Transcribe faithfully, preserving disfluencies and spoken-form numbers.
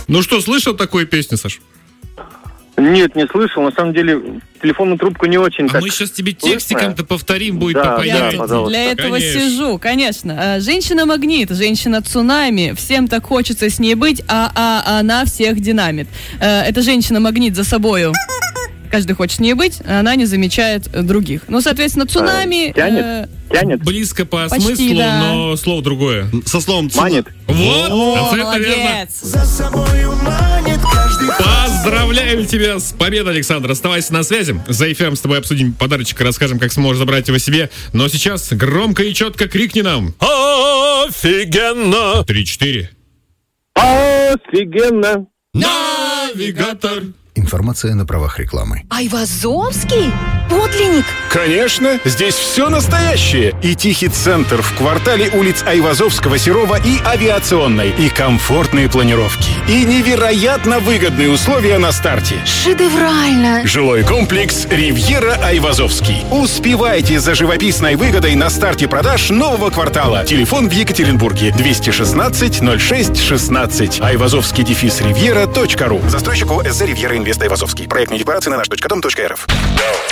Ну что, слышал такую песню, Саш? Нет, не слышал. На самом деле, телефонную трубку не очень А так мы сейчас тебе текстиком-то повторим, будет Да, попонятнее. да, пожалуйста. Для этого Конечно. сижу, конечно. Женщина-магнит, женщина-цунами. Всем так хочется с ней быть, а, а она всех динамит. Э, Эта женщина-магнит за собою. Каждый хочет с ней быть, а она не замечает э, других. Ну, соответственно, цунами... Э, тянет? э, Тянет? Близко по Почти, смыслу, да. но слово другое. Со словом цена. Манит? Вот, О, абсолютно верно. молодец. За собою манит каждый. Поздравляем тебя с победой, Александр. Оставайся на связи. За эф эм с тобой обсудим подарочек и расскажем, как сможешь забрать его себе. Но сейчас громко и четко крикни нам. Офигенно! Три-четыре. Офигенно! Навигатор. Информация на правах рекламы. Айвазовский? Подлинник? Конечно, здесь все настоящее. И тихий центр в квартале улиц Айвазовского, Серова и Авиационной. И комфортные планировки. И невероятно выгодные условия на старте. Шедеврально! Жилой комплекс «Ривьера Айвазовский». Успевайте за живописной выгодой на старте продаж нового квартала. Телефон в Екатеринбурге двести шестнадцать ноль шесть шестнадцать. Айвазовский дефис ривьера точка ру. Застройщик ООО «СЗ Ривьера Инвест Айвазовский». Проектные декларации на наш точка дом точка эр эф.